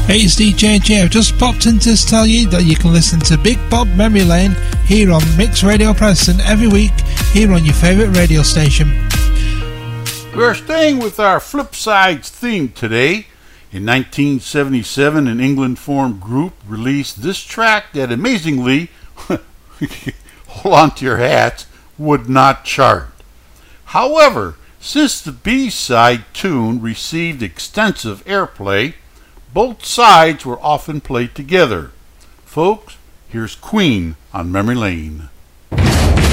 Hey, it's DJ J. I've just popped in to tell you that you can listen to Big Bob Memory Lane here on Mix Radio Preston every week here on your favourite radio station. We're staying with our Flip Sides theme today. In 1977, an England-formed group released this track that amazingly, hold on to your hats, would not chart. However, since the B-side tune received extensive airplay, both sides were often played together. Folks, here's Queen on Memory Lane.